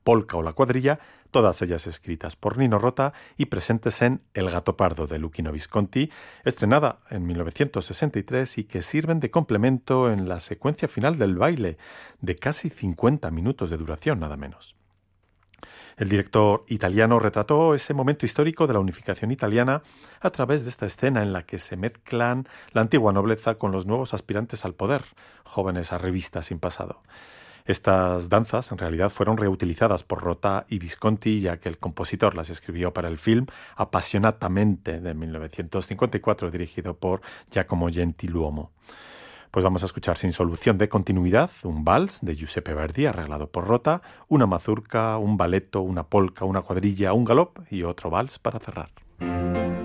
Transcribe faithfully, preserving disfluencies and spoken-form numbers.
polca o la cuadrilla, todas ellas escritas por Nino Rota y presentes en El gato pardo de Luchino Visconti, estrenada en mil novecientos sesenta y tres y que sirven de complemento en la secuencia final del baile, de casi cincuenta minutos de duración, nada menos. El director italiano retrató ese momento histórico de la unificación italiana a través de esta escena en la que se mezclan la antigua nobleza con los nuevos aspirantes al poder, jóvenes arribistas sin pasado. Estas danzas en realidad fueron reutilizadas por Rota y Visconti, ya que el compositor las escribió para el film Appassionatamente de mil novecientos cincuenta y cuatro, dirigido por Giacomo Gentiluomo. Pues vamos a escuchar Sin solución de continuidad, un vals de Giuseppe Verdi arreglado por Rota, una mazurca, un balletto, una polca, una cuadrilla, un galop y otro vals para cerrar.